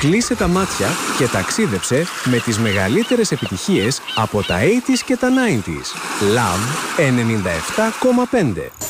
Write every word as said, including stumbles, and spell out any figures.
Κλείσε τα μάτια και ταξίδεψε με τις μεγαλύτερες επιτυχίες από τα ογδόντα και τα ενενήντα. Love ενενήντα επτά κόμμα πέντε.